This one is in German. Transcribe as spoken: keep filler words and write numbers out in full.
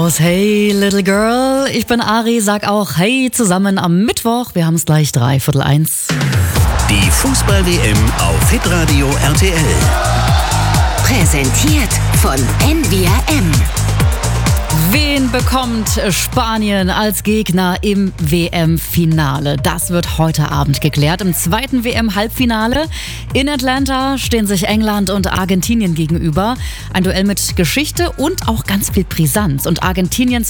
Hey Little Girl, ich bin Ari, sag auch hey zusammen am Mittwoch. Wir haben es gleich dreiviertel eins. Die Fußball-W M auf Hitradio R T L. Präsentiert von N V R M. Wen bekommt Spanien als Gegner im W M-Finale? Das wird heute Abend geklärt. Im zweiten W M-Halbfinale in Atlanta stehen sich England und Argentinien gegenüber. Ein Duell mit Geschichte und auch ganz viel Brisanz. Und Argentiniens